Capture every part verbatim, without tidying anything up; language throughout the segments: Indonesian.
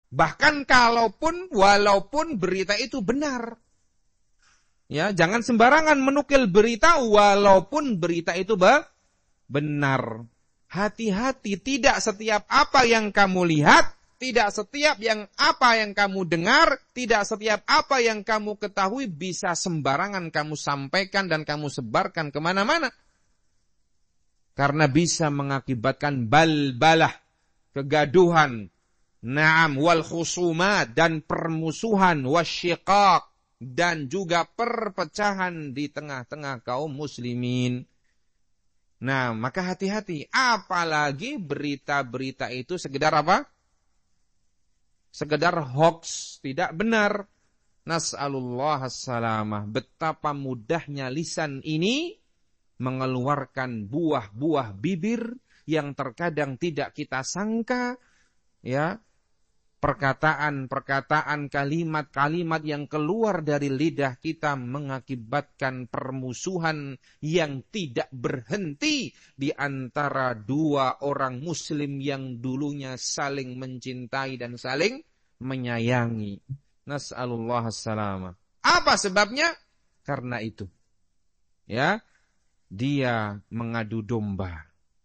Bahkan kalaupun, walaupun berita itu benar. Ya, jangan sembarangan menukil berita walaupun berita itu benar. Hati-hati, tidak setiap apa yang kamu lihat, tidak setiap yang apa yang kamu dengar, tidak setiap apa yang kamu ketahui bisa sembarangan kamu sampaikan dan kamu sebarkan kemana-mana. Karena bisa mengakibatkan balbalah, kegaduhan, na'am, wal khusumat, dan permusuhan, wasyiqaq, dan juga perpecahan di tengah-tengah kaum muslimin. Nah, maka hati-hati. Apalagi berita-berita itu sekedar apa? Sekedar hoax, tidak benar. Nas'alullah as-salamah. Betapa mudahnya lisan ini mengeluarkan buah-buah bibir yang terkadang tidak kita sangka, ya. Perkataan-perkataan, kalimat-kalimat yang keluar dari lidah kita mengakibatkan permusuhan yang tidak berhenti di antara dua orang muslim yang dulunya saling mencintai dan saling menyayangi. Nas'alullah as-salamah. Apa sebabnya? Karena itu. Ya, dia mengadu domba.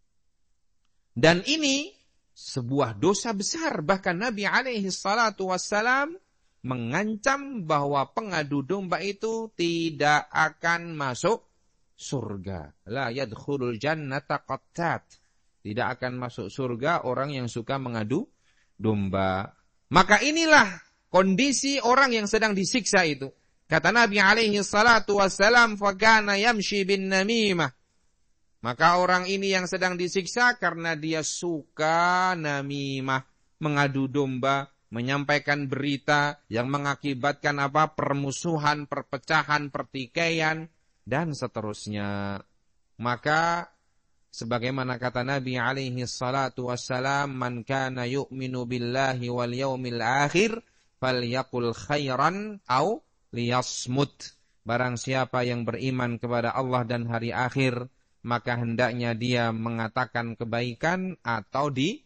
Dan ini sebuah dosa besar. Bahkan Nabi alaihi salatu wassalam mengancam bahwa pengadu domba itu tidak akan masuk surga. La yadkhulul jannata qattat. Tidak akan masuk surga orang yang suka mengadu domba. Maka inilah kondisi orang yang sedang disiksa itu. Kata Nabi alaihi salatu wassalam, "Fakana yamshi bin namimah." Maka orang ini yang sedang disiksa karena dia suka namimah, mengadu domba, menyampaikan berita yang mengakibatkan apa? Permusuhan, perpecahan, pertikaian, dan seterusnya. Maka sebagaimana kata Nabi alaihi salatu wassalam, "Man kana yu'minu billahi wal yaumil akhir, falyaqul khairan au liyasmut." Barang siapa yang beriman kepada Allah dan hari akhir, maka hendaknya dia mengatakan kebaikan atau di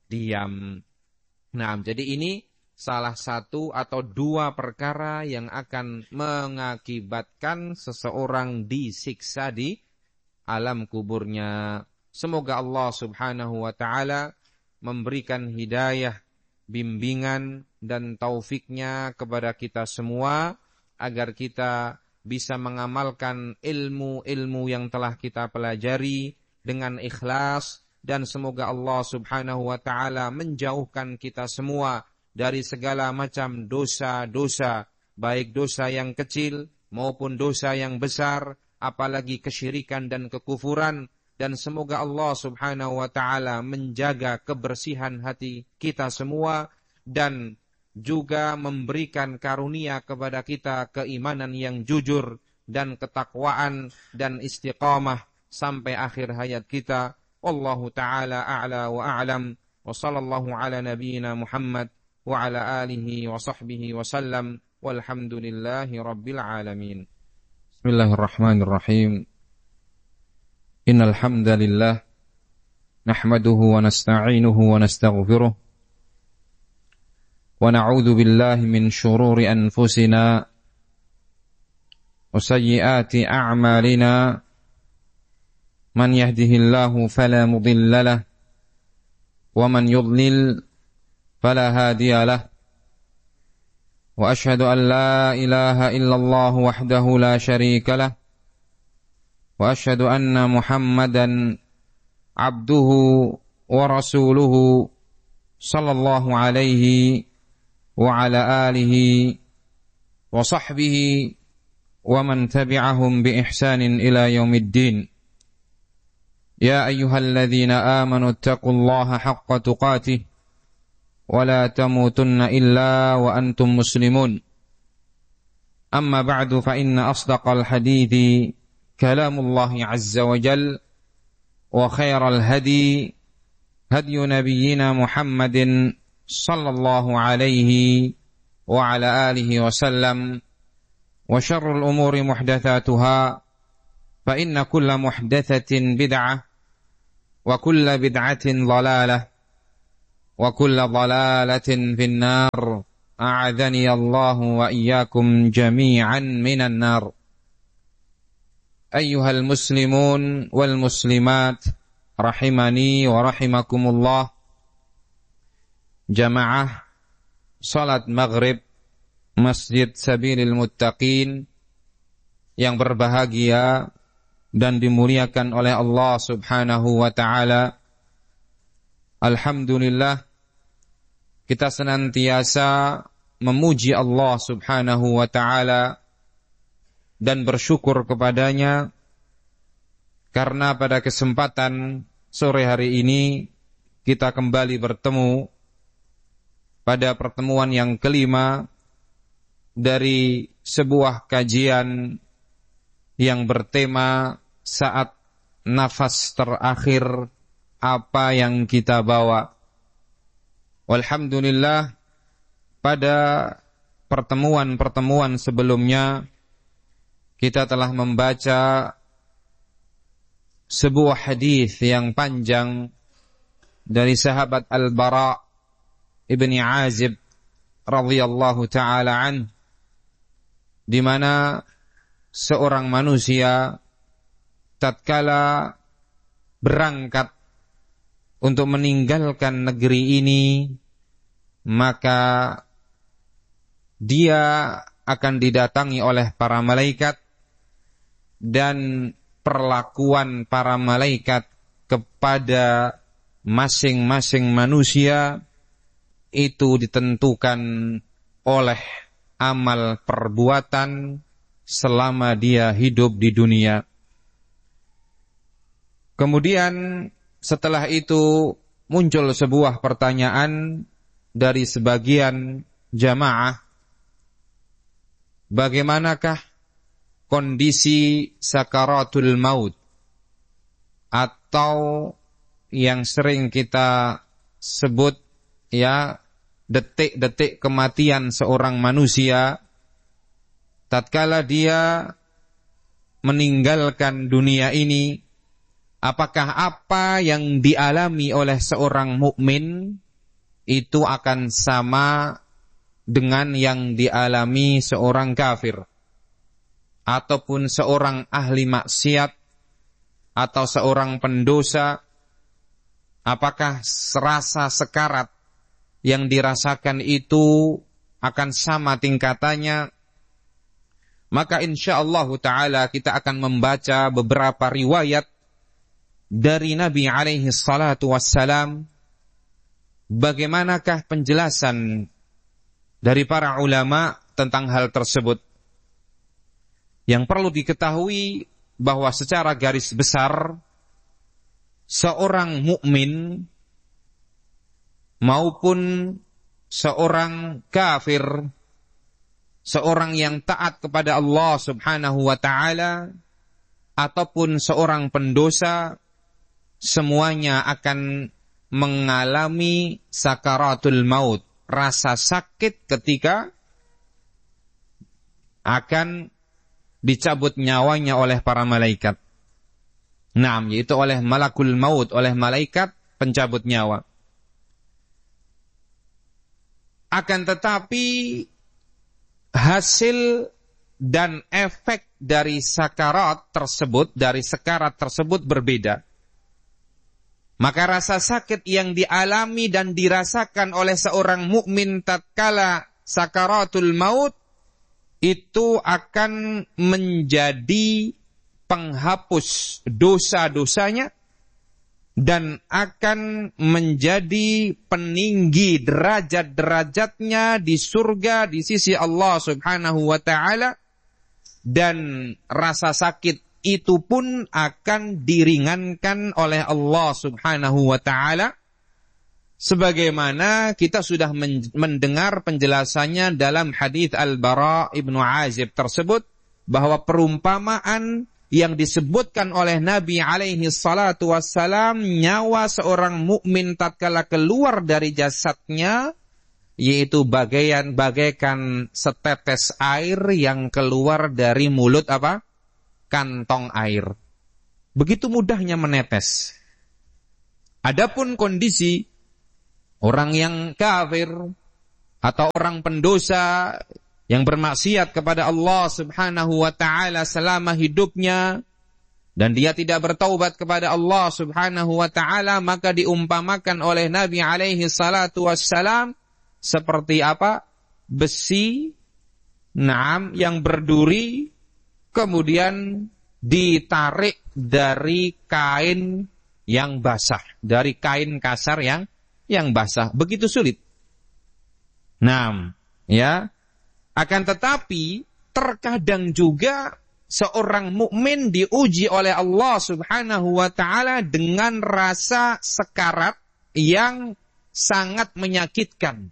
diam. Nah, jadi ini salah satu atau dua perkara yang akan mengakibatkan seseorang disiksa di alam kuburnya. Semoga Allah subhanahu wa ta'ala memberikan hidayah, bimbingan, dan taufiknya kepada kita semua, agar kita bisa mengamalkan ilmu-ilmu yang telah kita pelajari dengan ikhlas, dan semoga Allah subhanahu wa ta'ala menjauhkan kita semua dari segala macam dosa-dosa, baik dosa yang kecil maupun dosa yang besar, apalagi kesyirikan dan kekufuran, dan semoga Allah subhanahu wa ta'ala menjaga kebersihan hati kita semua, dan juga memberikan karunia kepada kita keimanan yang jujur dan ketakwaan dan istiqamah sampai akhir hayat kita. Wallahu ta'ala a'la wa a'lam, wa sallallahu ala nabiyyina Muhammad wa ala alihi wa sahbihi wa sallam, walhamdulillahi rabbil alamin. Bismillahirrahmanirrahim. Innal hamdalillah nahmaduhu wa nasta'inuhu wa nastaghfiruh wa na'udzu billahi min shururi anfusina wa sayyiati a'malina. Man yahdihillahu fala mudilla lahu wa man yudlil fala hadiya lahu. Wa ashhadu an la ilaha illallah wahdahu la syarika lahu wa ashhadu anna Muhammadan abduhu wa rasuluhu sallallahu alaihi wa ala alihi wa sahbihi wa man tabi'ahum bi ihsanin ila yaumiddin. Ya ayyuhalladzina amanu ittaqullaha haqqa tuqatih wa la tamutunna illa wa antum muslimun. Amma ba'du, fa inna asdaqal hadithi kalamullahi azza wa jal, wa khairal hadi hadyu nabiyyina Muhammadin sallallahu alaihi wa ala alihi wa sallam, wa syarrul umuri muhdatsatuha, fa inna kulla muhdatsatin bid'ah wa kulla bid'atin dhalalah وكل ضلالة في النار أعاذني الله وإياكم جميعا من النار. أيها المسلمون والمسلمات رحمني ورحمكم الله. Jamaah salat maghrib Masjid Sabilil Muttaqin yang berbahagia dan dimuliakan oleh Allah Subhanahu wa ta'ala. Alhamdulillah, kita senantiasa memuji Allah Subhanahu wa ta'ala dan bersyukur kepadanya karena pada kesempatan sore hari ini kita kembali bertemu pada pertemuan yang kelima dari sebuah kajian yang bertema saat nafas terakhir apa yang kita bawa. Alhamdulillah, pada pertemuan-pertemuan sebelumnya kita telah membaca sebuah hadis yang panjang dari sahabat Al-Bara ibni Azib radhiyallahu taala an, di mana seorang manusia tatkala berangkat untuk meninggalkan negeri ini, maka dia akan didatangi oleh para malaikat, dan perlakuan para malaikat kepada masing-masing manusia itu ditentukan oleh amal perbuatan selama dia hidup di dunia. Kemudian setelah itu muncul sebuah pertanyaan dari sebagian jamaah, bagaimanakah kondisi sakaratul maut, atau yang sering kita sebut ya detik-detik kematian seorang manusia tatkala dia meninggalkan dunia ini. Apakah apa yang dialami oleh seorang mukmin itu akan sama dengan yang dialami seorang kafir, ataupun seorang ahli maksiat, atau seorang pendosa? Apakah serasa sekarat yang dirasakan itu akan sama tingkatannya? Maka insyaallah ta'ala kita akan membaca beberapa riwayat dari Nabi alaihi salatu wassalam, bagaimanakah penjelasan dari para ulama tentang hal tersebut. Yang perlu diketahui bahwa secara garis besar seorang mukmin maupun seorang kafir, seorang yang taat kepada Allah Subhanahu wa ta'ala ataupun seorang pendosa, semuanya akan mengalami sakaratul maut, rasa sakit ketika akan dicabut nyawanya oleh para malaikat. Naam, yaitu oleh malakul maut, oleh malaikat pencabut nyawa. Akan tetapi hasil dan efek dari sakarat tersebut, dari sekarat tersebut berbeda. Maka rasa sakit yang dialami dan dirasakan oleh seorang mukmin tatkala sakaratul maut itu akan menjadi penghapus dosa-dosanya dan akan menjadi peninggi derajat-derajatnya di surga di sisi Allah Subhanahu wa ta'ala, dan rasa sakit itu pun akan diringankan oleh Allah Subhanahu wa ta'ala, sebagaimana kita sudah mendengar penjelasannya dalam hadis Al-Bara ibnu Azib tersebut, bahwa perumpamaan yang disebutkan oleh Nabi alaihi salatu wassalam, nyawa seorang mukmin tatkala keluar dari jasadnya, yaitu bagaian bagaikan setetes air yang keluar dari mulut apa? Kantong air. Begitu mudahnya menetes. Adapun kondisi orang yang kafir atau orang pendosa yang bermaksiat kepada Allah Subhanahu wa taala selama hidupnya dan dia tidak bertaubat kepada Allah Subhanahu wa taala, maka diumpamakan oleh Nabi alaihi salatu wassalam seperti apa? Besi naam yang berduri kemudian ditarik dari kain yang basah, dari kain kasar yang yang basah, begitu sulit. Nah, ya, akan tetapi terkadang juga seorang mukmin diuji oleh Allah Subhanahu wa taala dengan rasa sekarat yang sangat menyakitkan.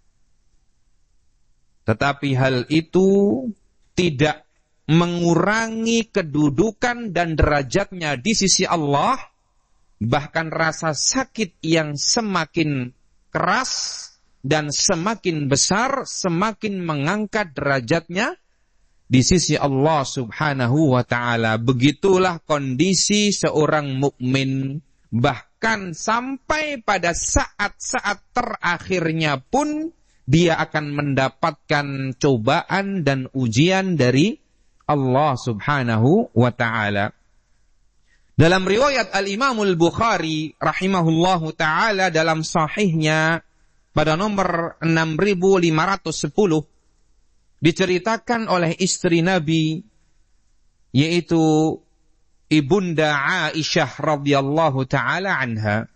Tetapi hal itu tidak mengurangi kedudukan dan derajatnya di sisi Allah. Bahkan rasa sakit yang semakin keras dan semakin besar, semakin mengangkat derajatnya di sisi Allah Subhanahu wa taala. Begitulah kondisi seorang mukmin, bahkan sampai pada saat-saat terakhirnya pun dia akan mendapatkan cobaan dan ujian dari Allah Subhanahu wa taala. Dalam riwayat Al-Imam Al-Bukhari rahimahullahu taala dalam sahihnya pada nomor enam ribu lima ratus sepuluh diceritakan oleh istri Nabi yaitu Ibunda Aisyah radhiyallahu taala anha.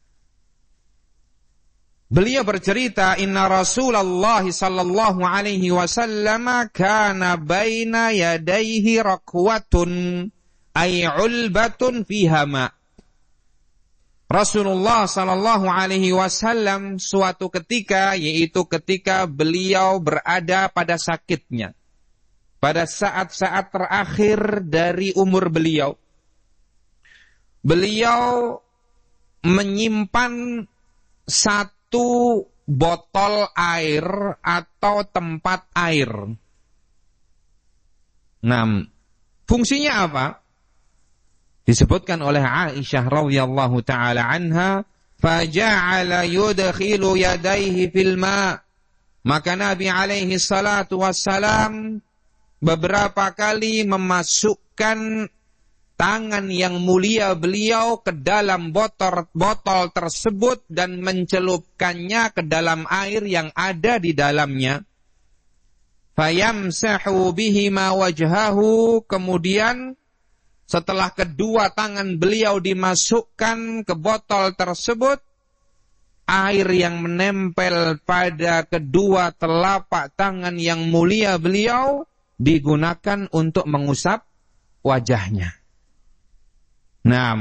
Beliau bercerita, inna Rasulullah sallallahu alaihi wasallam kana baina yadayhi rakwatun ay ulbatun fiha ma. Rasulullah sallallahu alaihi wasallam suatu ketika, yaitu ketika beliau berada pada sakitnya, pada saat-saat terakhir dari umur beliau, beliau menyimpan satu Itu botol air atau tempat air. Nah, fungsinya apa? Disebutkan oleh Aisyah radhiyallahu taala anha, faja'ala yudkhilu yadayhi fil ma. Maka Nabi alaihi salatu wassalam beberapa kali memasukkan tangan yang mulia beliau ke dalam botol, botol tersebut dan mencelupkannya ke dalam air yang ada di dalamnya. Fayamsahu bihima wajhahu. Kemudian setelah kedua tangan beliau dimasukkan ke botol tersebut, air yang menempel pada kedua telapak tangan yang mulia beliau digunakan untuk mengusap wajahnya. Nah,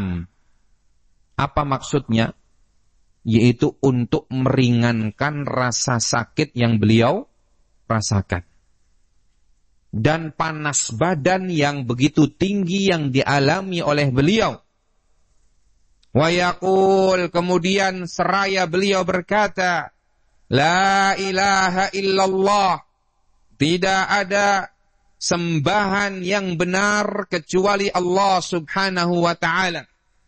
apa maksudnya? Yaitu untuk meringankan rasa sakit yang beliau rasakan. Dan panas badan yang begitu tinggi yang dialami oleh beliau. Wa yaqul, kemudian seraya beliau berkata, La ilaha illallah, tidak ada sembahan yang benar kecuali Allah Subhanahu wa ta'ala.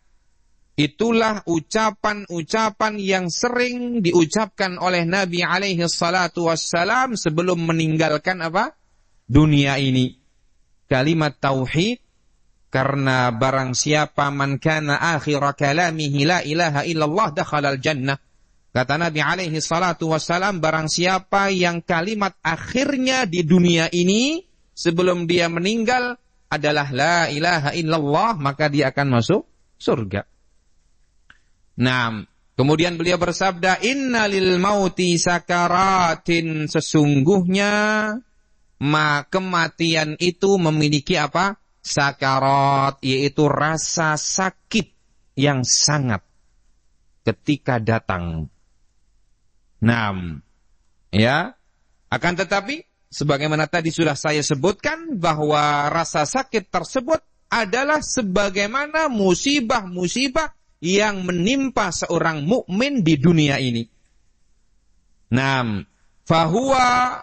Itulah ucapan-ucapan yang sering diucapkan oleh Nabi alaihi salatu wassalam sebelum meninggalkan apa? Dunia ini. Kalimat tauhid, karena barang siapa man kana akhira kalamihi la ilaha illallah dakhalal jannah. Kata Nabi alaihi salatu wassalam, barang siapa yang kalimat akhirnya di dunia ini sebelum dia meninggal adalah la ilaha illallah, maka dia akan masuk surga. Nah, kemudian beliau bersabda, inna lil mauti sakaratin, sesungguhnya ma kematian itu memiliki apa? Sakarat, yaitu rasa sakit yang sangat ketika datang. Nah, ya, akan tetapi sebagaimana tadi sudah saya sebutkan bahwa rasa sakit tersebut adalah sebagaimana musibah-musibah yang menimpa seorang mukmin di dunia ini. Nah, fahuwa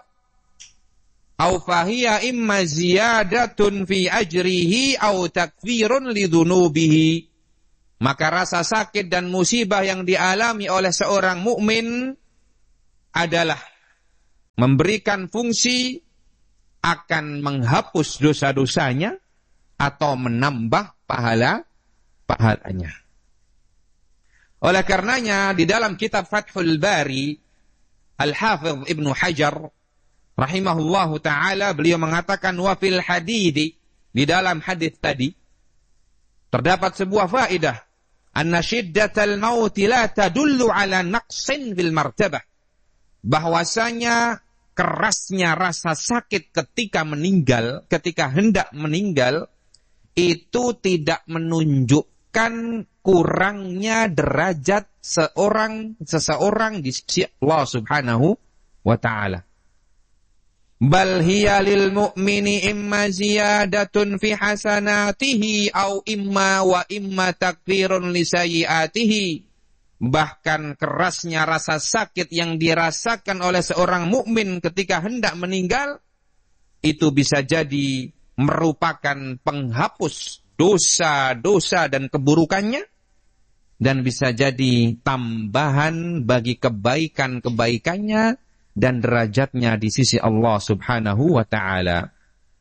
au fahiya imma ziyadatun fi ajrihi au takfirun li dhunubihi. maka rasa sakit dan musibah yang dialami oleh seorang mukmin adalah memberikan fungsi akan menghapus dosa-dosanya atau menambah pahala pahalanya. Oleh karenanya di dalam kitab Fathul Bari, Al-Hafidh Ibnu Hajar rahimahullahu taala beliau mengatakan wa fil hadidi, di dalam hadis tadi terdapat sebuah faedah, anna syiddatal maut la tadullu ala naqsin fil martabah, bahwasanya kerasnya rasa sakit ketika meninggal, ketika hendak meninggal, itu tidak menunjukkan kurangnya derajat seorang seseorang di sisi Allah Subhanahu wa taala. Bal hiya lil mu'mini imma ziyadatun fi hasanatihi au imma wa imma takfirun li sayyiatihi. Bahkan kerasnya rasa sakit yang dirasakan oleh seorang mukmin ketika hendak meninggal itu bisa jadi merupakan penghapus dosa-dosa dan keburukannya, dan bisa jadi tambahan bagi kebaikan-kebaikannya dan derajatnya di sisi Allah Subhanahu wa taala.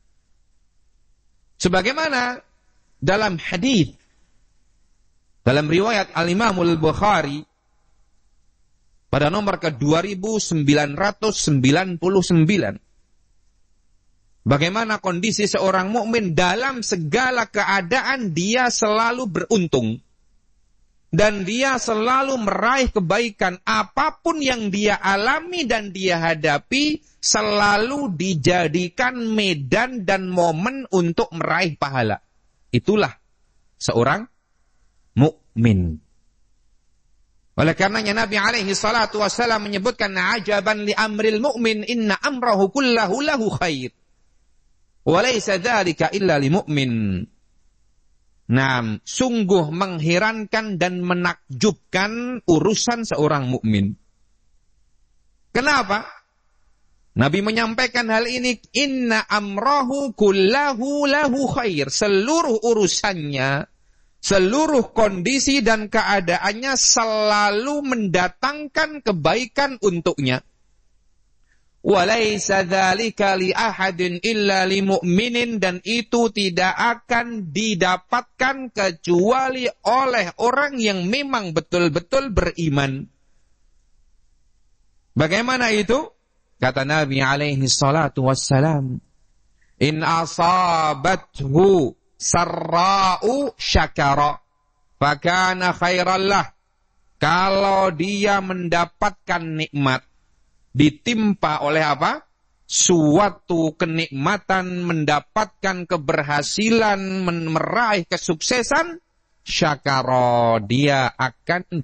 Sebagaimana dalam hadis dalam riwayat Al-Imam Al-Bukhari pada nomor ke dua ribu sembilan ratus sembilan puluh sembilan, bagaimana kondisi seorang mukmin dalam segala keadaan dia selalu beruntung. Dan dia selalu meraih kebaikan. Apapun yang dia alami dan dia hadapi selalu dijadikan medan dan momen untuk meraih pahala. Itulah seorang mukmin. Oleh karenanya Nabi alaihi salatu wassalam menyebutkan, ajaban li amril mu'min inna amrahu kullahu lahu khair. Wa laysa dzalika illa li mu'min. Nah, sungguh mengherankan dan menakjubkan urusan seorang mukmin. Kenapa? Nabi menyampaikan hal ini, inna amrahu kullahu lahu khair. Seluruh urusannya, seluruh kondisi dan keadaannya selalu mendatangkan kebaikan untuknya. Walaysa dzalika li ahadin illa li mu'minin, dan itu tidak akan didapatkan kecuali oleh orang yang memang betul-betul beriman. Bagaimana itu? Kata Nabi alaihi salatu wassalam, in asabathu sarra'u syakara fakana khairan lah. Kalau dia mendapatkan nikmat, ditimpa oleh apa? Suatu kenikmatan, mendapatkan keberhasilan, meraih kesuksesan, syakara, dia akan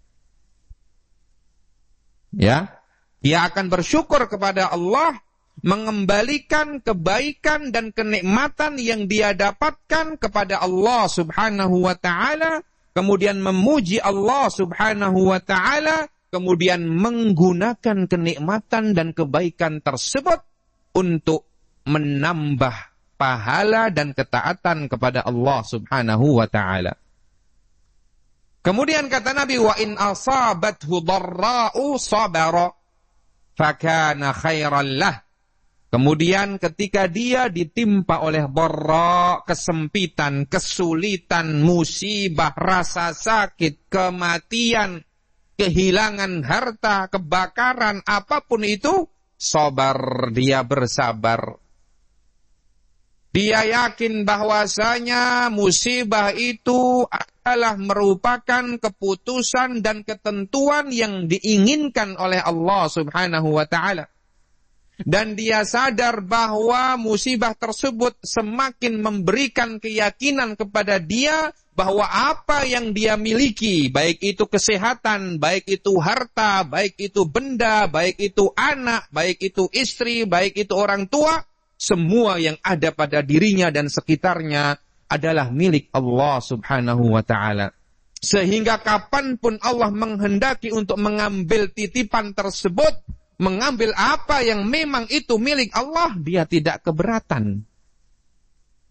ya, dia akan bersyukur kepada Allah, mengembalikan kebaikan dan kenikmatan yang dia dapatkan kepada Allah Subhanahu wa taala, kemudian memuji Allah Subhanahu wa taala, kemudian menggunakan kenikmatan dan kebaikan tersebut untuk menambah pahala dan ketaatan kepada Allah Subhanahu wa taala. Kemudian kata Nabi, wa in asabathu dharra'u sabara fakana khairan lah. Kemudian ketika dia ditimpa oleh dharra, kesempitan, kesulitan, musibah, rasa sakit, kematian, kehilangan harta, kebakaran, apapun itu, sabar, dia bersabar. Dia yakin bahwasanya musibah itu adalah merupakan keputusan dan ketentuan yang diinginkan oleh Allah Subhanahu wa taala. Dan dia sadar bahwa musibah tersebut semakin memberikan keyakinan kepada dia bahwa apa yang dia miliki, baik itu kesehatan, baik itu harta, baik itu benda, baik itu anak, baik itu istri, baik itu orang tua, semua yang ada pada dirinya dan sekitarnya adalah milik Allah Subhanahu wa ta'ala. Sehingga kapanpun Allah menghendaki untuk mengambil titipan tersebut, mengambil apa yang memang itu milik Allah, dia tidak keberatan.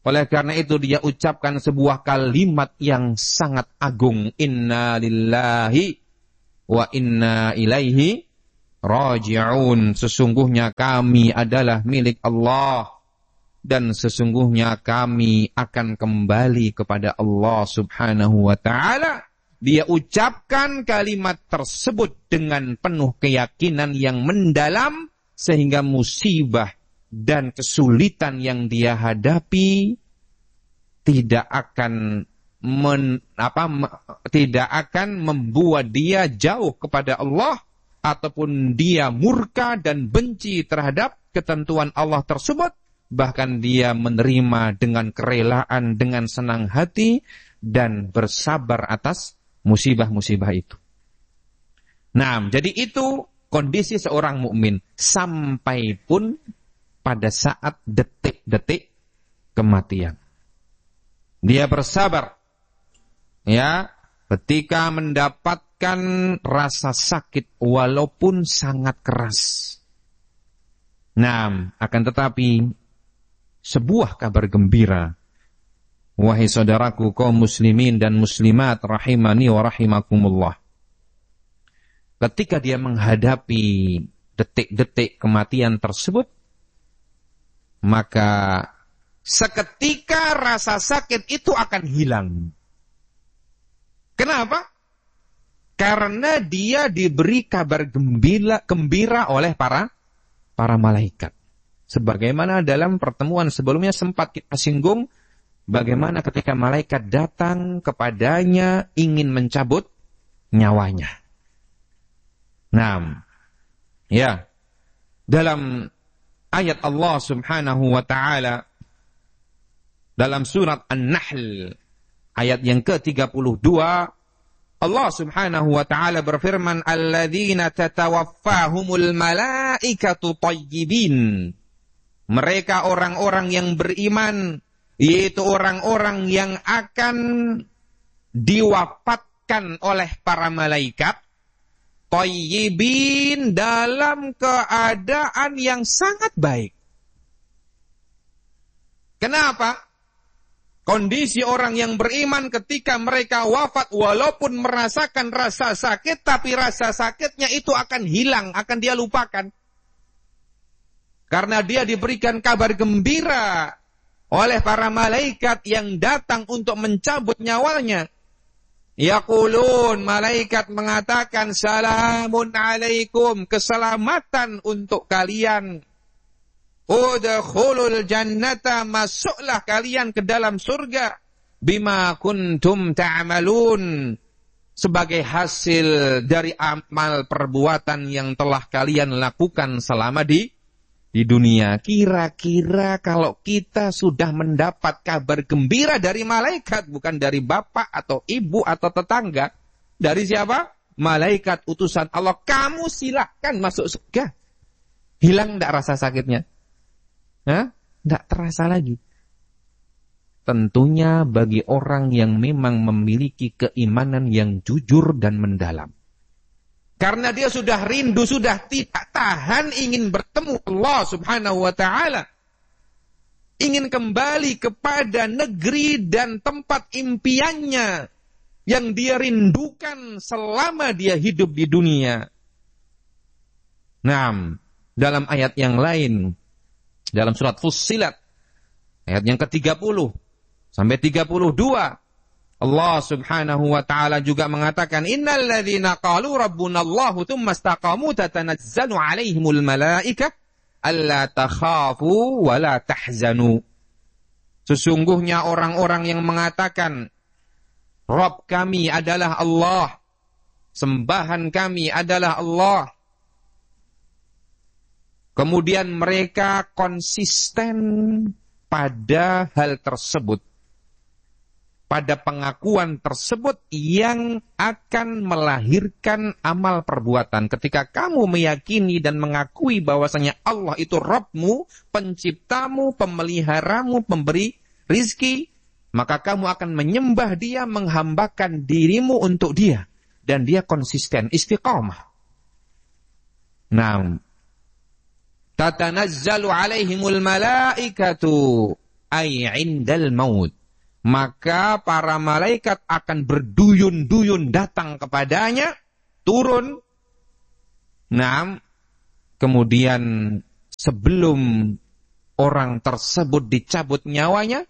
Oleh karena itu dia ucapkan sebuah kalimat yang sangat agung. Inna lillahi wa inna ilaihi raji'un. Sesungguhnya kami adalah milik Allah. Dan sesungguhnya kami akan kembali kepada Allah subhanahu wa ta'ala. Dia ucapkan kalimat tersebut dengan penuh keyakinan yang mendalam. Sehingga musibah dan kesulitan yang dia hadapi tidak akan men, apa, tidak akan membuat dia jauh kepada Allah ataupun dia murka dan benci terhadap ketentuan Allah tersebut. Bahkan dia menerima dengan kerelaan, dengan senang hati dan bersabar atas musibah-musibah itu. Nah, jadi itu kondisi seorang mukmin sampai pun pada saat detik-detik kematian. Dia bersabar. Ya, ketika mendapatkan rasa sakit walaupun sangat keras. Nah, akan tetapi sebuah kabar gembira. Wahai saudaraku kaum muslimin dan muslimat rahimani wa rahimakumullah. Ketika dia menghadapi detik-detik kematian tersebut, maka seketika rasa sakit itu akan hilang. Kenapa? Karena dia diberi kabar gembira, gembira oleh para para malaikat. Sebagaimana dalam pertemuan sebelumnya sempat kita singgung, bagaimana ketika malaikat datang kepadanya ingin mencabut nyawanya. Nah, ya, dalam ayat Allah subhanahu wa ta'ala, dalam surat An-Nahl, ayat yang ke tiga puluh dua, Allah subhanahu wa ta'ala berfirman, Alladzina tatawaffahumul malaikatu tayyibin. Mereka orang-orang yang beriman, yaitu orang-orang yang akan diwafatkan oleh para malaikat, tayyibin, dalam keadaan yang sangat baik. Kenapa? Kondisi orang yang beriman ketika mereka wafat, walaupun merasakan rasa sakit, tapi rasa sakitnya itu akan hilang, akan dia lupakan. Karena dia diberikan kabar gembira oleh para malaikat yang datang untuk mencabut nyawanya. Yaqulun, malaikat mengatakan, salamun alaikum, keselamatan untuk kalian. Udkhulul jannata, masuklah kalian ke dalam surga. Bima kuntum ta'malun, sebagai hasil dari amal perbuatan yang telah kalian lakukan selama di di dunia. Kira-kira kalau kita sudah mendapat kabar gembira dari malaikat, bukan dari bapak atau ibu atau tetangga, dari siapa? Malaikat utusan Allah, kamu silakan masuk surga. Hilang enggak rasa sakitnya? Hah? Tidak terasa lagi. Tentunya bagi orang yang memang memiliki keimanan yang jujur dan mendalam. Karena dia sudah rindu, sudah tidak tahan ingin bertemu Allah subhanahu wa ta'ala. Ingin kembali kepada negeri dan tempat impiannya yang dia rindukan selama dia hidup di dunia. Nah, dalam ayat yang lain, dalam surat Fussilat, ayat yang ke tiga puluh sampai tiga puluh dua, Allah subhanahu wa ta'ala juga mengatakan, Innal ladzina qalu rabbunallahu tsumma istaqamu tatanazzalu alaihimul malaikah alla takhafu wa la tahzanu. Sesungguhnya orang-orang yang mengatakan, Rabb kami adalah Allah, sembahan kami adalah Allah, kemudian mereka konsisten pada hal tersebut, pada pengakuan tersebut yang akan melahirkan amal perbuatan. Ketika kamu meyakini dan mengakui bahwasanya Allah itu Rabbmu, penciptamu, pemeliharamu, pemberi rizki, maka kamu akan menyembah Dia, menghambakan dirimu untuk Dia. Dan Dia konsisten, istiqamah. Nah, tatanazzalu alaihimul malaikatu ay indal maut. Maka para malaikat akan berduyun-duyun datang kepadanya, turun. Nah, kemudian sebelum orang tersebut dicabut nyawanya,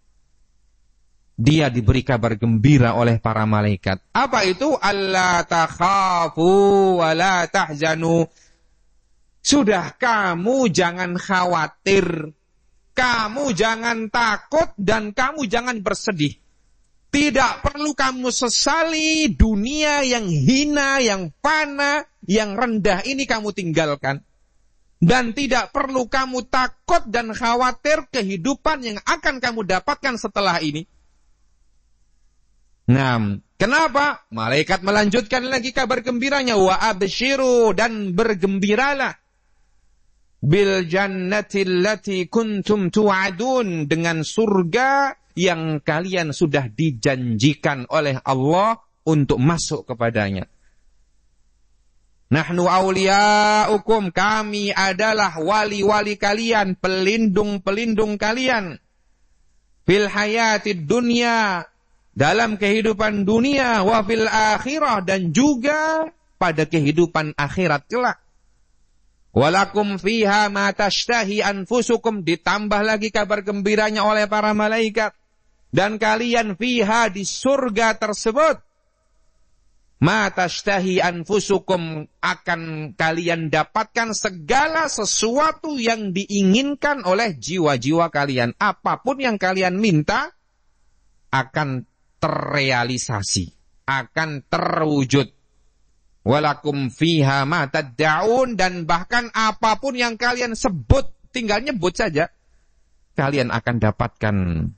dia diberi kabar gembira oleh para malaikat. Apa itu? Alla takhafu wa la tahzanu. Sudah, kamu jangan khawatir, kamu jangan takut, dan kamu jangan bersedih. Tidak perlu kamu sesali dunia yang hina, yang fana, yang rendah ini kamu tinggalkan. Dan tidak perlu kamu takut dan khawatir kehidupan yang akan kamu dapatkan setelah ini. Nah, kenapa? Malaikat melanjutkan lagi kabar gembiranya. Wa abshiru, dan bergembiralah. Bil jannati allati kuntum tu'adun, dengan surga yang kalian sudah dijanjikan oleh Allah untuk masuk kepadanya. Nahnu awliya'ukum, kami adalah wali-wali kalian, pelindung-pelindung kalian. Fil hayatid dunya, dalam kehidupan dunia, wa fil akhirah, dan juga pada kehidupan akhirat kelak. Walakum fiha ma tashtahi anfusukum, ditambah lagi kabar gembiranya oleh para malaikat. Dan kalian fiha, di surga tersebut, ma tashtahi anfusukum, akan kalian dapatkan segala sesuatu yang diinginkan oleh jiwa-jiwa kalian. Apapun yang kalian minta akan terrealisasi, akan terwujud. Walakum fiha ma tad'un, dan bahkan apapun yang kalian sebut, tinggal nyebut saja, kalian akan dapatkan.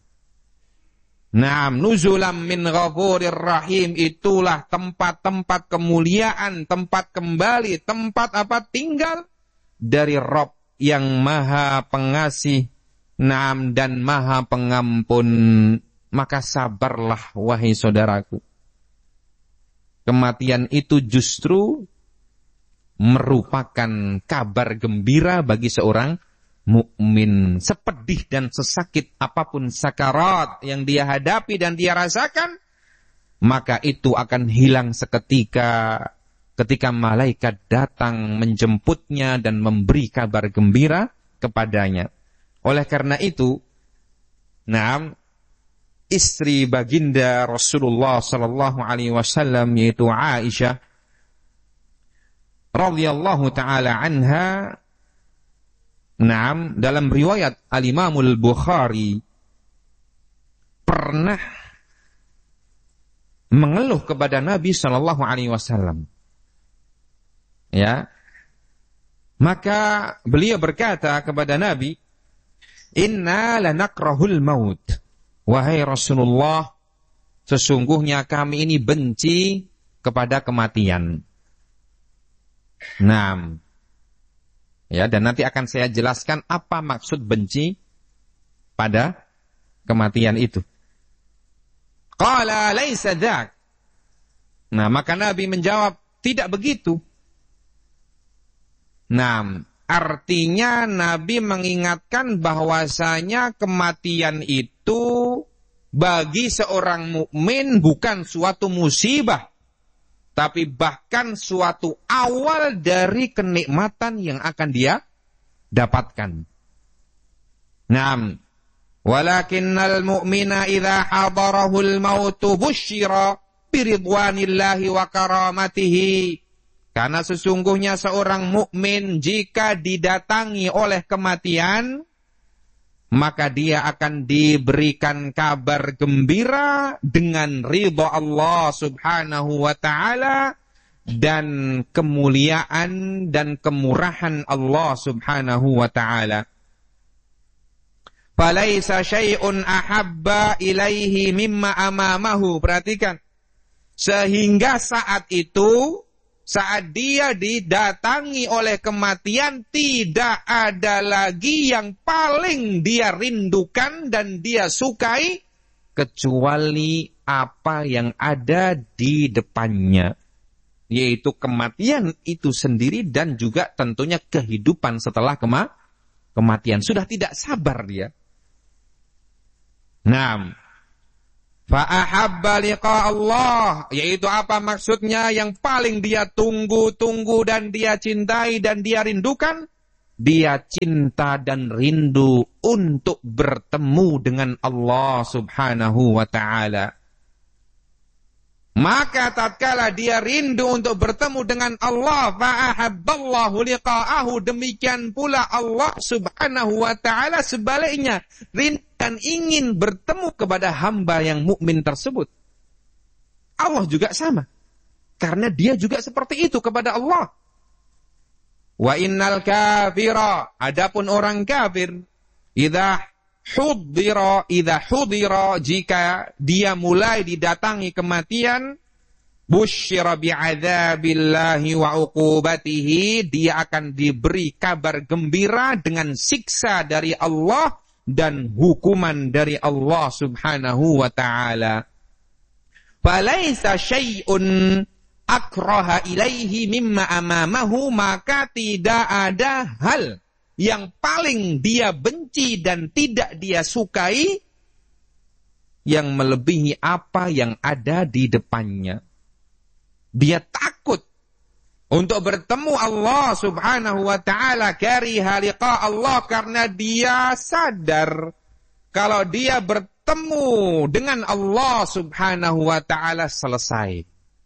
Naam, nuzulam min ghafurir rahim, itulah tempat-tempat kemuliaan, tempat kembali, tempat apa? Tinggal dari Rabb yang Maha Pengasih, naam, dan Maha Pengampun. Maka sabarlah wahai saudaraku. Kematian itu justru merupakan kabar gembira bagi seorang mukmin. Sepedih dan sesakit apapun sakarat yang dia hadapi dan dia rasakan, maka itu akan hilang seketika ketika malaikat datang menjemputnya dan memberi kabar gembira kepadanya. Oleh karena itu, nah, istri baginda Rasulullah sallallahu alaihi wasallam, yaitu Aisyah radhiyallahu taala anha, naam, dalam riwayat Al-Imamul Bukhari, pernah mengeluh kepada Nabi sallallahu alaihi wasallam. Ya. Maka beliau berkata kepada Nabi, "Inna lanakrahul maut." Wahai Rasulullah, sesungguhnya kami ini benci kepada kematian. Nah, ya, dan nanti akan saya jelaskan apa maksud benci pada kematian itu. Qala laisa dzak. Nah, maka Nabi menjawab, tidak begitu. Nah, artinya Nabi mengingatkan bahwasanya kematian itu bagi seorang mukmin bukan suatu musibah, tapi bahkan suatu awal dari kenikmatan yang akan dia dapatkan. Naam, walakinnal mu'mina idza hadarahul mautu busyira biridwanillahi wa karamatihi. Karena sesungguhnya seorang mukmin jika didatangi oleh kematian, maka dia akan diberikan kabar gembira dengan ridha Allah subhanahu wa ta'ala dan kemuliaan dan kemurahan Allah subhanahu wa ta'ala. Falaisa syai'un ahabba ilaihi mimma amamahu. Perhatikan. Sehingga saat itu, saat dia didatangi oleh kematian, tidak ada lagi yang paling dia rindukan dan dia sukai kecuali apa yang ada di depannya, yaitu kematian itu sendiri dan juga tentunya kehidupan setelah kema kematian. Sudah tidak sabar dia. Naam. Fa'ahabba liqa Allah, yaitu apa maksudnya yang paling dia tunggu-tunggu dan dia cintai dan dia rindukan? Dia cinta dan rindu untuk bertemu dengan Allah Subhanahu wa ta'ala. Maka tatkala dia rindu untuk bertemu dengan Allah, fa'ahabballahu liqa'ahu, demikian pula Allah Subhanahu wa ta'ala sebaliknya rindu dan ingin bertemu kepada hamba yang mukmin tersebut. Allah juga sama, karena dia juga seperti itu kepada Allah. Wa innal kafira, adapun orang kafir, idza hudira, idza hudira, jika dia mulai didatangi kematian, busyira bi'adzabillahi wa uqubatihi, dia akan diberi kabar gembira dengan siksa dari Allah dan hukuman dari Allah Subhanahu wa ta'ala. Falaisa syai'un akraha ilaihi mimma amamahu, maka tidak ada hal yang paling dia benci dan tidak dia sukai yang melebihi apa yang ada di depannya. Dia takut untuk bertemu Allah Subhanahu wa ta'ala, kariha liqa Allah, karena dia sadar kalau dia bertemu dengan Allah Subhanahu wa ta'ala selesai.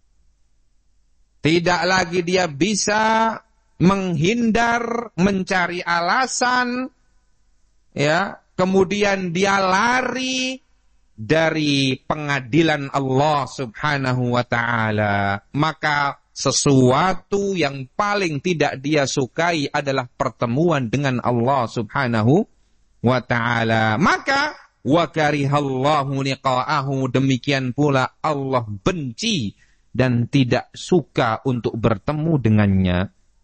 Tidak lagi dia bisa menghindar, mencari alasan, ya, kemudian dia lari dari pengadilan Allah Subhanahu wa ta'ala. Maka sesuatu yang paling tidak dia sukai adalah pertemuan dengan Allah Subhanahu wa ta'ala. Maka wa karihallahu liqa'ahu, demikian pula Allah benci dan tidak suka untuk bertemu dengannya.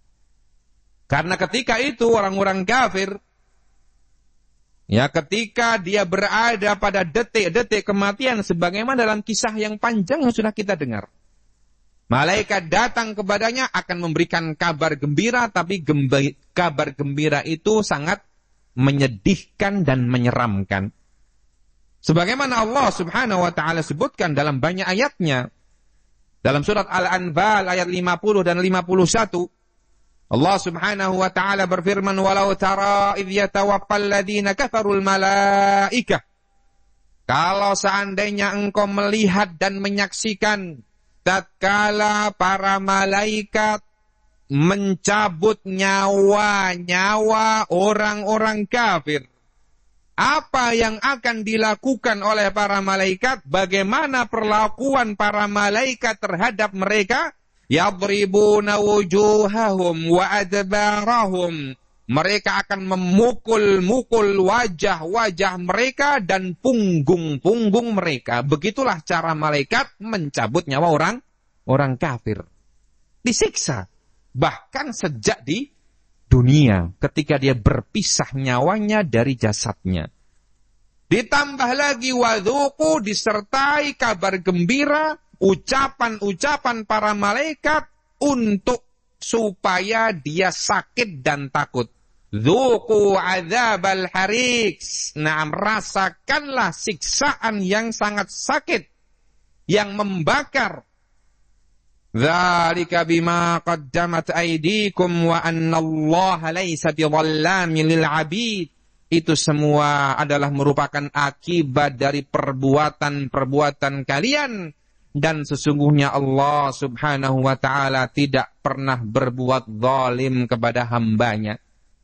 Karena ketika itu orang-orang kafir, ya, ketika dia berada pada detik-detik kematian, sebagaimana dalam kisah yang panjang yang sudah kita dengar, malaikat datang kepadanya akan memberikan kabar gembira, tapi gembi, kabar gembira itu sangat menyedihkan dan menyeramkan. Sebagaimana Allah Subhanahu wa ta'ala sebutkan dalam banyak ayatnya. Dalam surat Al-Anfal ayat lima puluh dan lima puluh satu, Allah Subhanahu wa ta'ala berfirman, walau tara idh yatawaffal ladhina kafarul malaikah. Kalau seandainya engkau melihat dan menyaksikan tatkala para malaikat mencabut nyawa-nyawa orang-orang kafir, apa yang akan dilakukan oleh para malaikat? Bagaimana perlakuan para malaikat terhadap mereka? Yadribuna wujuhahum wa adbarahum. Mereka akan memukul-mukul wajah-wajah mereka dan punggung-punggung mereka. Begitulah cara malaikat mencabut nyawa orang orang kafir. Disiksa. Bahkan sejak di dunia, ketika dia berpisah nyawanya dari jasadnya. Ditambah lagi wadzuqu, disertai kabar gembira, ucapan-ucapan para malaikat untuk supaya dia sakit dan takut. Dzuqu adzabal hariq. Nah, rasakanlah siksaan yang sangat sakit, yang membakar. Dzalika bima qaddamat aydikum wa annallaha laisa bidzallamin lil 'abid. Itu semua adalah merupakan akibat dari perbuatan-perbuatan kalian, dan sesungguhnya Allah Subhanahu wa ta'ala tidak pernah berbuat zalim kepada hambanya.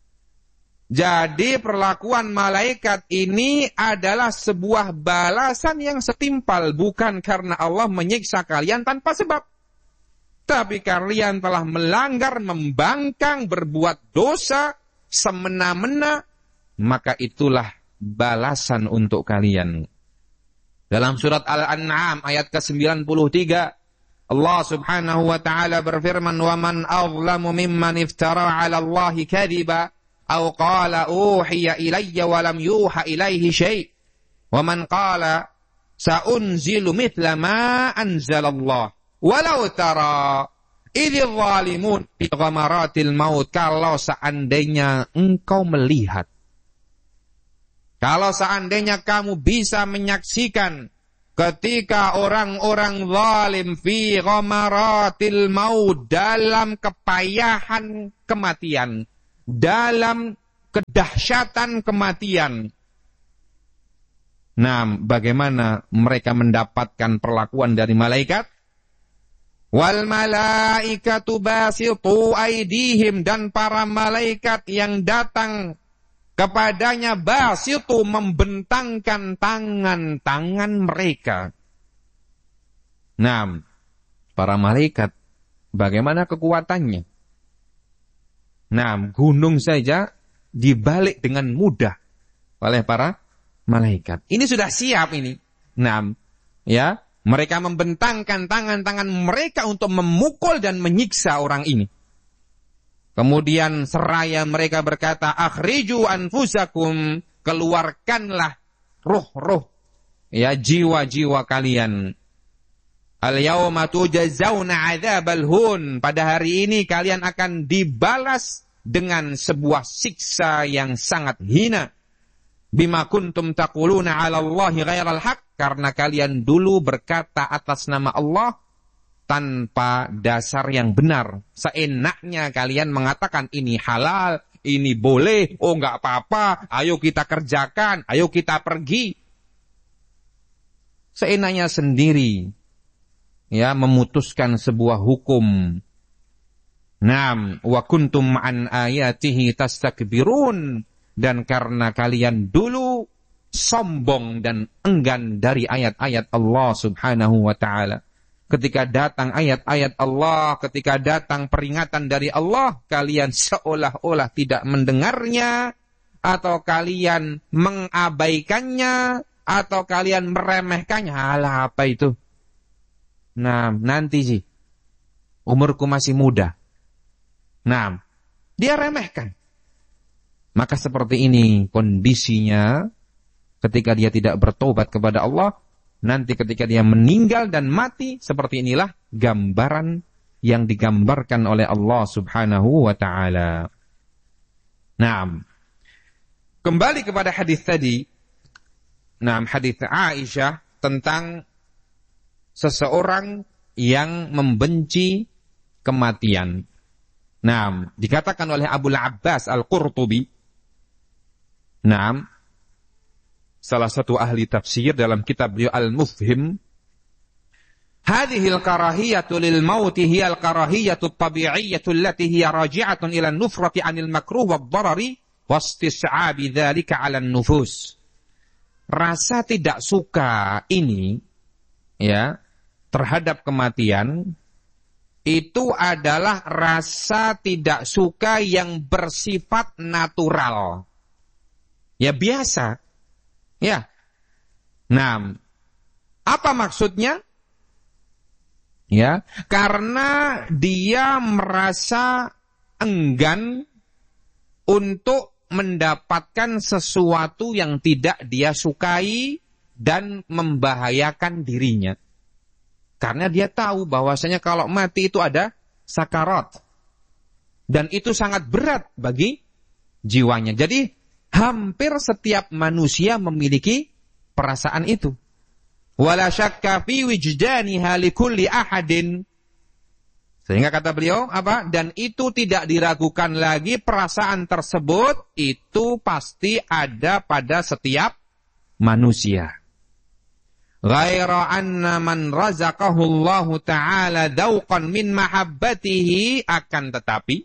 Jadi perlakuan malaikat ini adalah sebuah balasan yang setimpal, bukan karena Allah menyiksa kalian tanpa sebab, tapi kalian telah melanggar, membangkang, berbuat dosa semena-mena, maka itulah balasan untuk kalian. Dalam surat Al-An'am ayat ke sembilan puluh tiga, Allah Subhanahu wa ta'ala berfirman, "Wa man azlamu mimman iftara 'ala Allahi kadhiba aw qala uhiya ilayya wa lam yuha ilayhi syai', wa man qala sa'unzilu mithla ma anzalallah." Walau tara idh zalimun fi ghamaratil maut, kalau seandainya engkau melihat Kalau seandainya kamu bisa menyaksikan ketika orang-orang zalim fi ghamaratil maut, dalam kepayahan kematian, dalam kedahsyatan kematian. Nah, bagaimana mereka mendapatkan perlakuan dari malaikat? Wal malaikatu basitu aidihim, dan para malaikat yang datang kepadanya basitu, membentangkan tangan-tangan mereka. Nah, para malaikat bagaimana kekuatannya? Nah, gunung saja dibalik dengan mudah oleh para malaikat. Ini sudah siap ini. Nah, ya, mereka membentangkan tangan-tangan mereka untuk memukul dan menyiksa orang ini. Kemudian seraya mereka berkata, akhriju anfusakum, keluarkanlah ruh-ruh, ya, jiwa-jiwa kalian. Al-yawma tujazawna adzabal hun, pada hari ini kalian akan dibalas dengan sebuah siksa yang sangat hina. Bima kuntum taquluna 'ala Allahi ghairal haq, karena kalian dulu berkata atas nama Allah tanpa dasar yang benar. Seenaknya kalian mengatakan ini halal, ini boleh, oh enggak apa-apa, ayo kita kerjakan, ayo kita pergi. Seenaknya sendiri, ya, memutuskan sebuah hukum. Naam, wa kuntum an ayatihi tastakbirun, dan karena kalian dulu sombong dan enggan dari ayat-ayat Allah Subhanahu wa taala. Ketika datang ayat-ayat Allah, ketika datang peringatan dari Allah, kalian seolah-olah tidak mendengarnya, atau kalian mengabaikannya, atau kalian meremehkannya. Alah, apa itu? Nah, nanti sih, umurku masih muda. Nah, dia remehkan. Maka seperti ini kondisinya ketika dia tidak bertobat kepada Allah. Nanti ketika dia meninggal dan mati, seperti inilah gambaran yang digambarkan oleh Allah Subhanahu wa ta'ala. Nah, kembali kepada hadis tadi. Nah, hadis Aisyah tentang seseorang yang membenci kematian. Nah, dikatakan oleh Abu Abbas Al-Qurtubi, nah, salah satu ahli tafsir dalam kitab beliau Al-Mufhim, hadhil karahiyatu lil mauti hiya al-karahiyatu at-tabi'iyyatu allati hiya raji'atun ila an-nufrati 'anil makruh wad-darari wastis'abi dzalika 'ala an-nufus. Rasa tidak suka ini, ya, terhadap kematian itu adalah rasa tidak suka yang bersifat natural. Ya, biasa. Ya. Nah, apa maksudnya? Ya, karena dia merasa enggan untuk mendapatkan sesuatu yang tidak dia sukai dan membahayakan dirinya. Karena dia tahu bahwasanya kalau mati itu ada sakarat. Dan itu sangat berat bagi jiwanya. Jadi hampir setiap manusia memiliki perasaan itu. Wala syakka fi wijdaniha likulli ahadin. Sehingga kata beliau apa? Dan itu tidak diragukan lagi, perasaan tersebut itu pasti ada pada setiap manusia. Ghaira anna man razaqahu Allah Ta'ala dzauqan min mahabbatihi, akan tetapi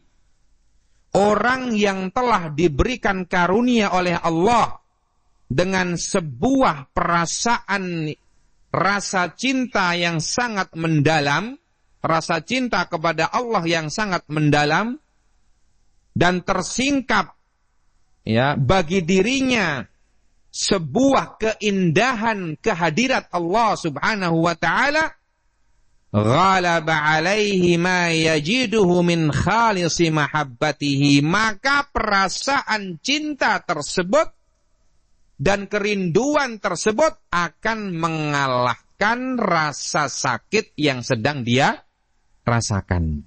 orang yang telah diberikan karunia oleh Allah dengan sebuah perasaan rasa cinta yang sangat mendalam, rasa cinta kepada Allah yang sangat mendalam, dan tersingkap, ya, bagi dirinya sebuah keindahan kehadirat Allah Subhanahu wa ta'ala, ghalaba alaihi ma yajiduhu min khalisi mahabbatihi, maka perasaan cinta tersebut dan kerinduan tersebut akan mengalahkan rasa sakit yang sedang dia rasakan.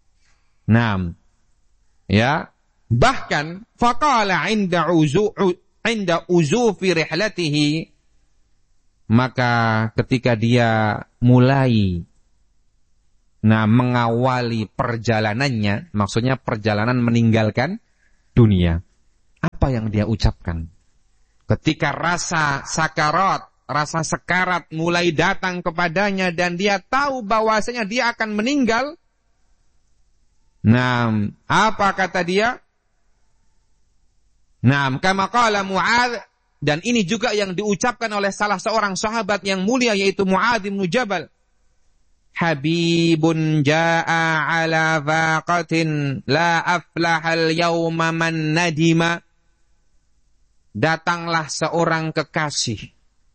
Nah, ya, bahkan faqala 'inda uzu inda uzufi rihlatihi, maka ketika dia mulai nah mengawali perjalanannya, maksudnya perjalanan meninggalkan dunia, apa yang dia ucapkan? Ketika rasa sakarat, rasa sekarat mulai datang kepadanya dan dia tahu bahwasanya dia akan meninggal. Nah, apa kata dia? Nah, kama qala Mu'adz, dan ini juga yang diucapkan oleh salah seorang sahabat yang mulia yaitu Mu'adz bin Jabal. Habibun jaa ala faqatin la aflahal yawma man nadima. Datanglah seorang kekasih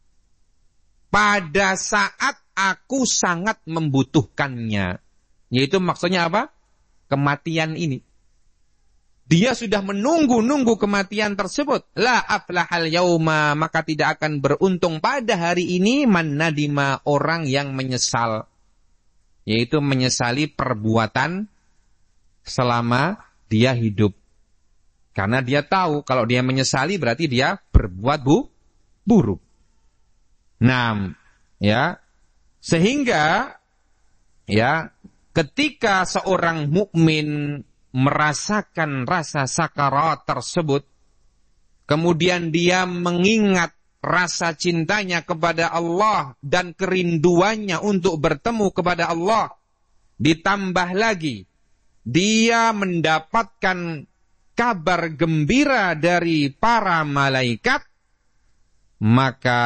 pada saat aku sangat membutuhkannya. Yaitu maksudnya apa? Kematian ini. Dia sudah menunggu-nunggu kematian tersebut. La aflahal yauma, maka tidak akan beruntung pada hari ini man nadima, orang yang menyesal. Yaitu menyesali perbuatan selama dia hidup. Karena dia tahu kalau dia menyesali berarti dia berbuat bu, buruk. Nah, ya, sehingga ya ketika seorang mukmin merasakan rasa sakarat tersebut, kemudian dia mengingat rasa cintanya kepada Allah dan kerinduannya untuk bertemu kepada Allah, ditambah lagi dia mendapatkan kabar gembira dari para malaikat, maka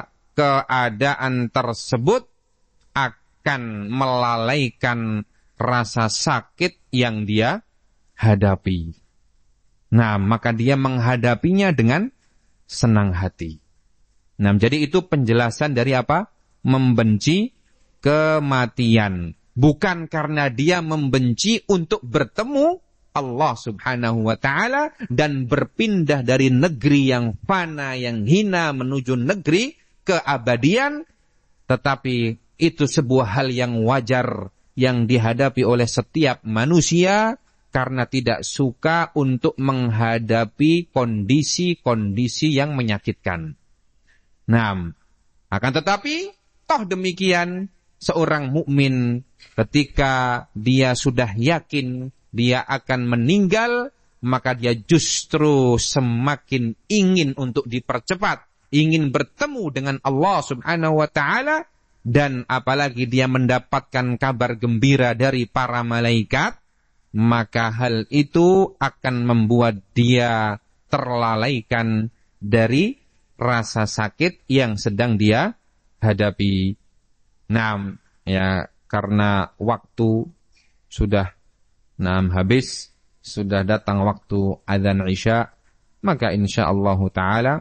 keadaan tersebut akan melalaikan rasa sakit yang dia hadapi. Nah, maka dia menghadapinya dengan senang hati. Nah, jadi itu penjelasan dari apa? Membenci kematian. Bukan karena dia membenci untuk bertemu Allah subhanahu wa ta'ala dan berpindah dari negeri yang fana, yang hina menuju negeri keabadian. Tetapi itu sebuah hal yang wajar yang dihadapi oleh setiap manusia karena tidak suka untuk menghadapi kondisi-kondisi yang menyakitkan. Nah, akan tetapi toh demikian seorang mukmin ketika dia sudah yakin dia akan meninggal, maka dia justru semakin ingin untuk dipercepat, ingin bertemu dengan Allah subhanahu wa ta'ala, dan apalagi dia mendapatkan kabar gembira dari para malaikat, maka hal itu akan membuat dia terlalaikan dari rasa sakit yang sedang dia hadapi. Nah, ya karena waktu sudah nah habis, sudah datang waktu adzan Isya, maka insyaallah taala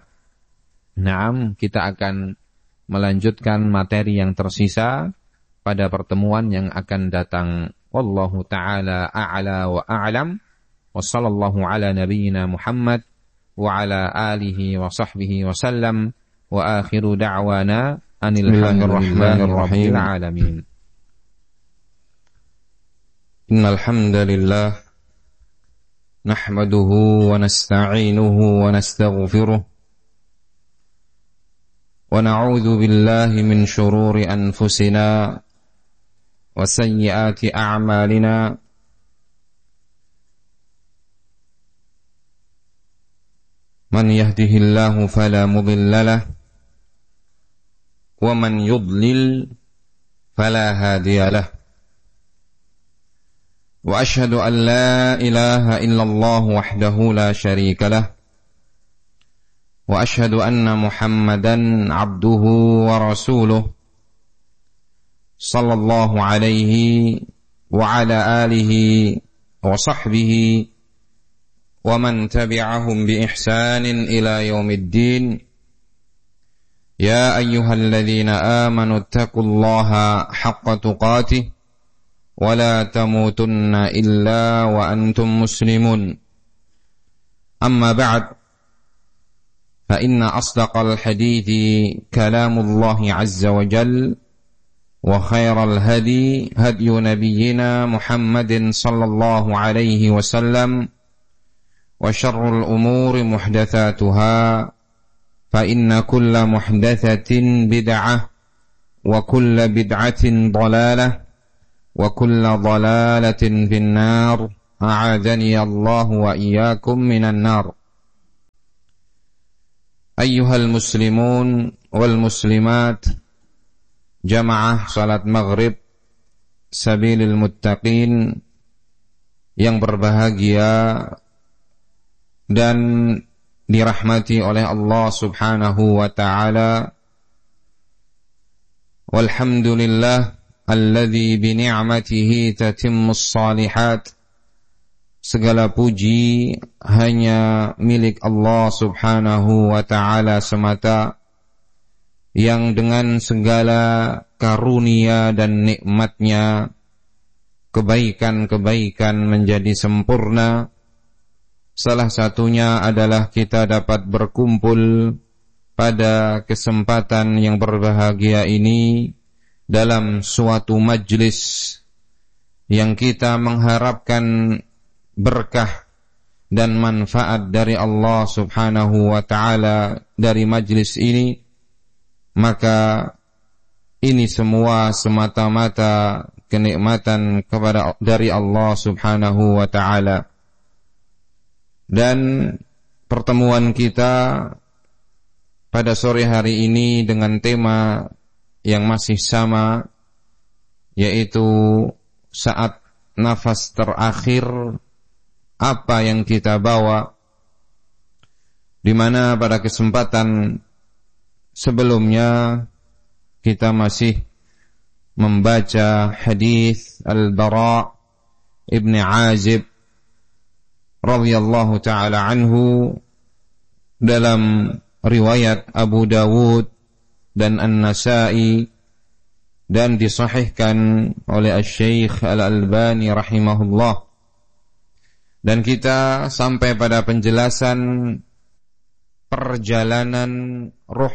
nah kita akan melanjutkan materi yang tersisa pada pertemuan yang akan datang. Wallahu taala a'la wa a'lam. Wa sallallahu ala nabiyyina Muhammad wa ala alihi wa sahbihi wa sallam. Wa akhiru da'wana anil hamdulillahi rabbil alamin. Innal hamdalillah nahmaduhu wa nasta'inuhu wa nastaghfiruh wa na'udzu billahi min shururi anfusina wa sayyiati a'malina. Man yahdihillahu fala mudilla lahu wa man yudlil fala hadiya lahu. Wa ashhadu an la ilaha illallah wahdahu la syarika lah. Wa ashhadu anna Muhammadan abduhu wa rasuluh sallallahu alaihi wa ala alihi wa sahbihi wa man tabi'ahum bi ihsanin ila yaumiddin. Ya ayyuhalladzina amanu taqullaha haqqa tuqatih wa la tamutunna illa wa antum muslimun. Amma ba'd, fa inna asdaqal hadithi kalamullahi azza wa jal wa khairal hadi hadyu nabiyyina Muhammadin sallallahu alaihi wasallam وشر الأمور محدثاتها فإن كل محدثة بدعة وكل بدعة ضلالة وكل ضلالة في النار أعاذني الله وإياكم من النار. أيها المسلمون والمسلمات jamaah salat maghrib sabilil muttaqin yang berbahagia dan dirahmati oleh Allah Subhanahu wa ta'ala. Walhamdulillah alladzi bi ni'matihi tatimmus shalihat. Segala puji hanya milik Allah Subhanahu wa ta'ala semata, yang dengan segala karunia dan nikmatnya kebaikan-kebaikan menjadi sempurna. Salah satunya adalah kita dapat berkumpul pada kesempatan yang berbahagia ini dalam suatu majlis yang kita mengharapkan berkah dan manfaat dari Allah Subhanahu wa ta'ala dari majlis ini. Maka ini semua semata-mata kenikmatan kepada dari Allah Subhanahu wa ta'ala. Dan pertemuan kita pada sore hari ini dengan tema yang masih sama, yaitu saat nafas terakhir apa yang kita bawa, di mana pada kesempatan sebelumnya kita masih membaca hadis Al-Bara ibn Azib radhiyallahu ta'ala anhu dalam riwayat Abu Dawud dan An-Nasa'i, dan disahihkan oleh Asy-Syaikh Al-Albani rahimahullah. Dan kita sampai pada penjelasan perjalanan ruh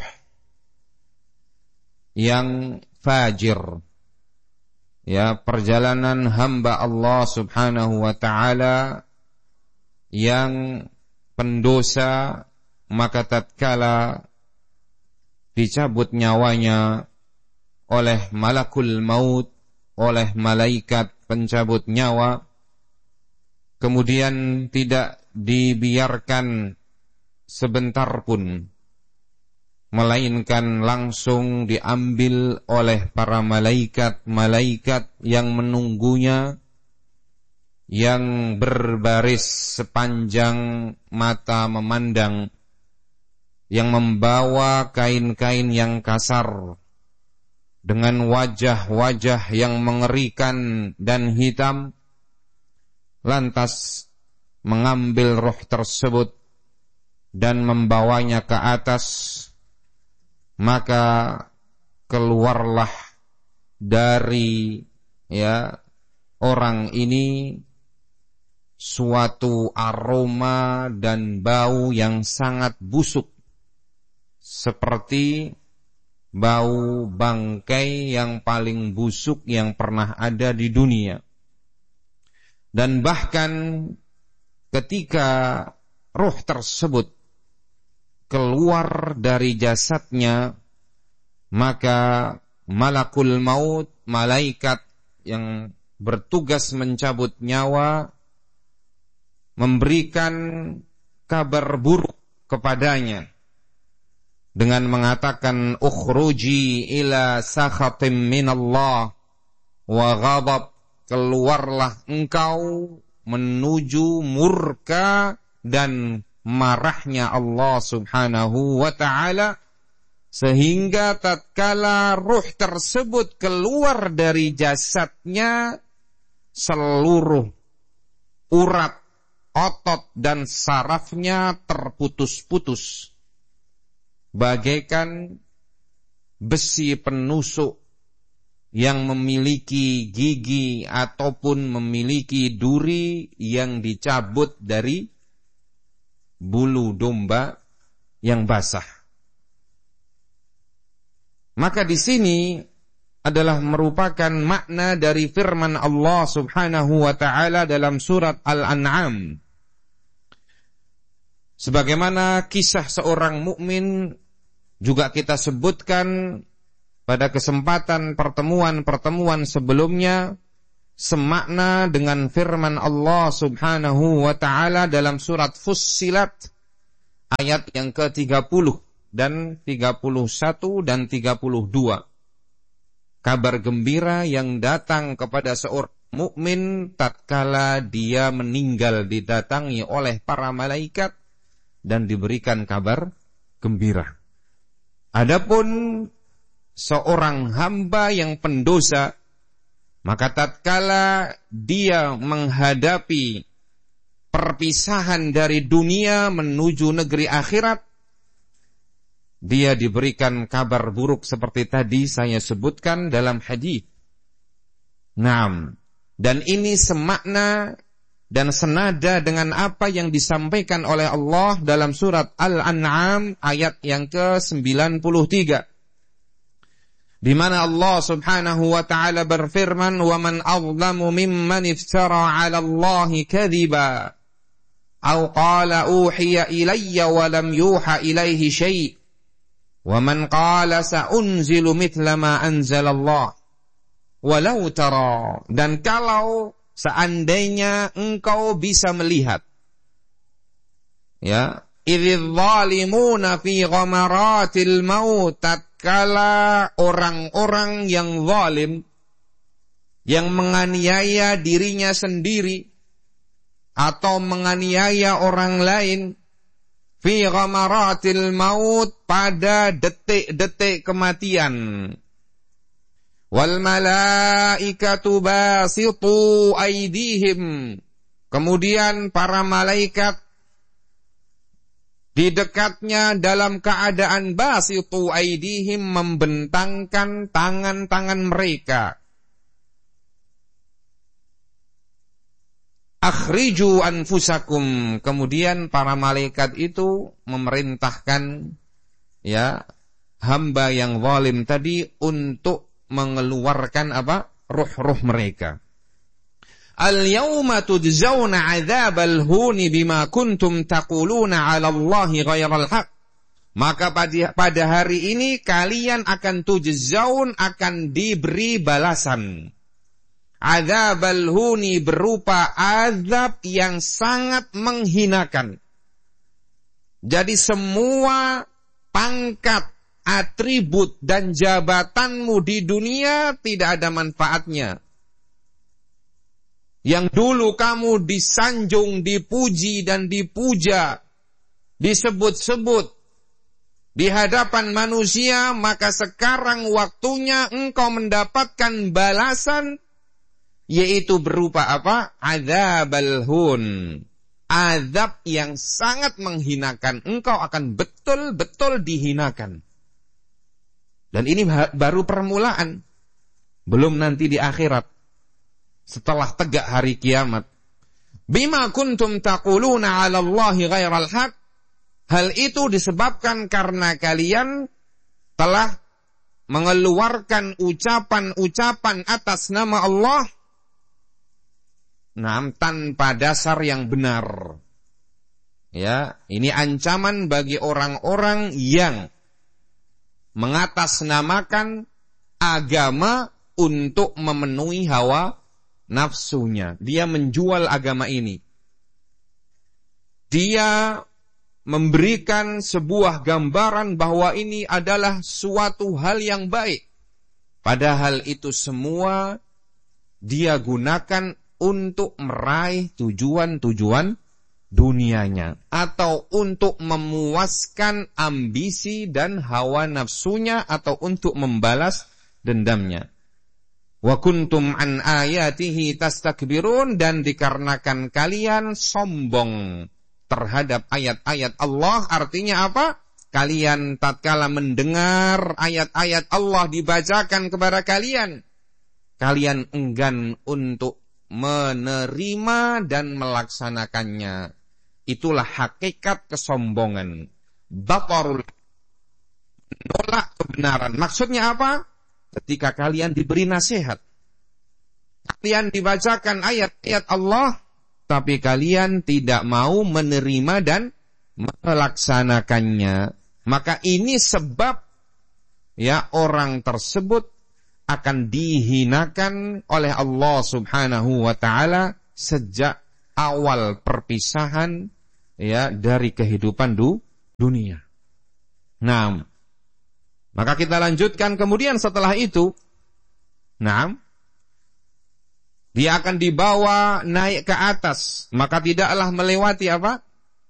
yang fajir, ya, perjalanan hamba Allah Subhanahu wa ta'ala yang pendosa, maka tatkala dicabut nyawanya oleh malakul maut, oleh malaikat pencabut nyawa, kemudian tidak dibiarkan sebentar pun, melainkan langsung diambil oleh para malaikat-malaikat yang menunggunya, yang berbaris sepanjang mata memandang, yang membawa kain-kain yang kasar dengan wajah-wajah yang mengerikan dan hitam, lantas mengambil roh tersebut dan membawanya ke atas. Maka keluarlah dari ya orang ini suatu aroma dan bau yang sangat busuk, seperti bau bangkai yang paling busuk yang pernah ada di dunia. Dan bahkan ketika ruh tersebut keluar dari jasadnya, maka malakul maut, malaikat yang bertugas mencabut nyawa, memberikan kabar buruk kepadanya dengan mengatakan, ukhruji ila sakhatim minallah wa ghadab, keluarlah engkau menuju murka dan marahnya Allah Subhanahu wa ta'ala. Sehingga tatkala ruh tersebut keluar dari jasadnya, seluruh urat, otot dan sarafnya terputus-putus, bagaikan besi penusuk yang memiliki gigi ataupun memiliki duri yang dicabut dari bulu domba yang basah. Maka di sini adalah merupakan makna dari firman Allah Subhanahu wa ta'ala dalam surat Al-An'am. Sebagaimana kisah seorang mukmin juga kita sebutkan pada kesempatan pertemuan-pertemuan sebelumnya, semakna dengan firman Allah Subhanahu wa taala dalam surat Fussilat ayat yang ke tiga puluh dan tiga puluh satu dan tiga puluh dua. Kabar gembira yang datang kepada seorang mukmin tatkala dia meninggal didatangi oleh para malaikat dan diberikan kabar gembira. Adapun seorang hamba yang pendosa, maka tatkala dia menghadapi perpisahan dari dunia menuju negeri akhirat, dia diberikan kabar buruk seperti tadi saya sebutkan dalam hadis. Naam, dan ini semakna dan senada dengan apa yang disampaikan oleh Allah dalam surat Al-An'am ayat yang ke sembilan puluh tiga. Di mana Allah Subhanahu wa taala berfirman, "Wa man azlamu mimman iftara 'ala Allahi kadhiba aw qala uhiya ilayya wa lam yuha ilayhi syai'. Wa man qala sa'unzilu mithla ma anzala Allah. Walau tara." Dan kalau seandainya engkau bisa melihat, ya, idzal zalimuna fi ghamaratil maut, tatkala orang-orang yang zalim, yang menganiaya dirinya sendiri atau menganiaya orang lain, fi ghamaratil maut, pada detik-detik kematian, wal malaikatu basitu aydihim, kemudian para malaikat di dekatnya dalam keadaan basitu aydihim, membentangkan tangan-tangan mereka. Akhriju anfusakum, kemudian para malaikat itu memerintahkan, ya, hamba yang zalim tadi untuk mengeluarkan apa? Ruh-ruh mereka. Al-yawma tujzauna 'adzabal huni bima kuntum taquluna 'ala Allahi ghairal haq. Maka pada, pada hari ini kalian akan tujzaun, akan diberi balasan. Adzabal huni berupa azab yang sangat menghinakan. Jadi semua pangkat, atribut dan jabatanmu di dunia tidak ada manfaatnya. Yang dulu kamu disanjung, dipuji dan dipuja, disebut-sebut di hadapan manusia, maka sekarang waktunya engkau mendapatkan balasan, yaitu berupa apa? Adzabal hun. Azab yang sangat menghinakan. Engkau akan betul-betul dihinakan. Dan ini baru permulaan, belum nanti di akhirat, setelah tegak hari kiamat. Bima kuntum taquluna 'ala Allahi ghairal haq. Hal itu disebabkan karena kalian telah mengeluarkan ucapan-ucapan atas nama Allah, nah, tanpa dasar yang benar. Ya, ini ancaman bagi orang-orang yang mengatasnamakan agama untuk memenuhi hawa nafsunya. Dia menjual agama ini. Dia memberikan sebuah gambaran bahwa ini adalah suatu hal yang baik. Padahal itu semua dia gunakan untuk meraih tujuan-tujuan dunianya, atau untuk memuaskan ambisi dan hawa nafsunya, atau untuk membalas dendamnya. Wa kuntum an ayatihi tastakbirun, dan dikarenakan kalian sombong terhadap ayat-ayat Allah. Artinya apa? Kalian tatkala mendengar ayat-ayat Allah dibacakan kepada kalian, kalian enggan untuk menerima dan melaksanakannya. Itulah hakikat kesombongan. Batarul, menolak kebenaran. Maksudnya apa? Ketika kalian diberi nasihat, kalian dibacakan ayat-ayat Allah, tapi kalian tidak mau menerima dan melaksanakannya, maka ini sebab ya orang tersebut akan dihinakan oleh Allah Subhanahu wa taala sejak awal perpisahan ya dari kehidupan du, dunia. Nah, maka kita lanjutkan kemudian setelah itu, nah, dia akan dibawa naik ke atas, maka tidaklah melewati apa?